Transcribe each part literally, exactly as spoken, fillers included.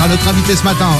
notre invité ce matin.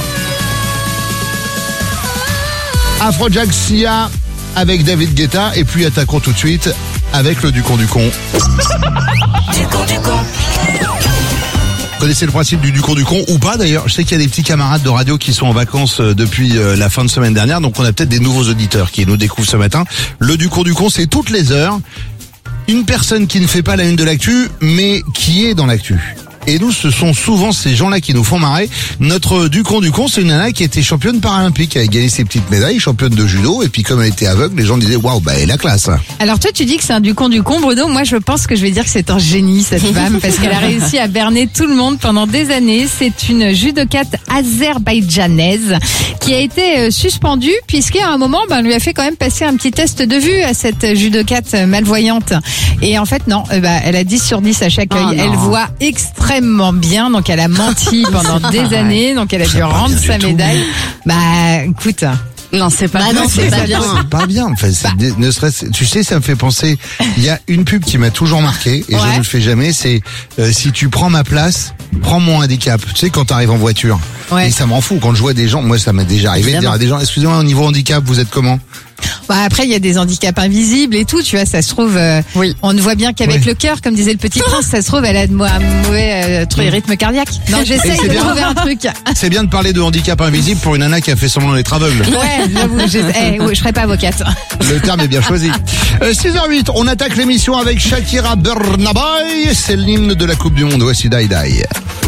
Afrojack Sia avec David Guetta. Et puis attaquons tout de suite avec le Ducon du con. Ducon du con. Vous connaissez le principe du Ducon du con ou pas d'ailleurs? Je sais qu'il y a des petits camarades de radio qui sont en vacances depuis la fin de semaine dernière, donc on a peut-être des nouveaux auditeurs qui nous découvrent ce matin. Le Ducon du con, c'est toutes les heures une personne qui ne fait pas la une de l'actu, mais qui est dans l'actu. Et nous, ce sont souvent ces gens-là qui nous font marrer. Notre Ducon du con, c'est une nana qui était championne paralympique, elle a gagné ses petites médailles, championne de judo, et puis comme elle était aveugle, les gens disaient waouh, bah elle est la classe. Alors toi, tu dis que c'est un Ducon du con, Bruno. Moi, je pense que je vais dire que c'est un génie, cette femme, parce qu'elle a réussi à berner tout le monde pendant des années. C'est une judokate azerbaïdjanaise qui a été suspendue puisqu'à un moment, ben, on lui a fait quand même passer un petit test de vue à cette judokate malvoyante. Et en fait, non, ben, elle a dix sur dix à chaque œil. Oh, elle voit extrêmement bien, donc elle a menti pendant des années, donc elle a dû rendre sa médaille. Bah, écoute... Non, c'est pas bah bien. non, c'est pas bien. C'est pas bien. Enfin, c'est Bah. des- ne serait-ce, tu sais, ça me fait penser. Il y a une pub qui m'a toujours marqué et Ouais. je ne le fais jamais. C'est euh, si tu prends ma place, prends mon handicap. Tu sais, quand t'arrives en voiture. Ouais. Et ça m'en fout quand je vois des gens. Moi, ça m'est déjà arrivé de dire à des gens, excusez-moi, au niveau handicap, vous êtes comment? Bah après, il y a des handicaps invisibles et tout, tu vois, ça se trouve, euh, Oui. on ne voit bien qu'avec Ouais. le cœur, comme disait le petit prince, ça se trouve, elle a de mo- un mauvais euh, truc, rythme cardiaque. Non, Et j'essaye c'est de bien. trouver un truc. C'est bien de parler de handicap invisible pour une nana qui a fait semblant d'être aveugle. Ouais, j'avoue, je, eh, ouais, je serais pas avocate. Le terme est bien choisi. Euh, six heures huit, on attaque l'émission avec Shakira Bernabé. C'est l'hymne de la Coupe du Monde. Voici Die Die.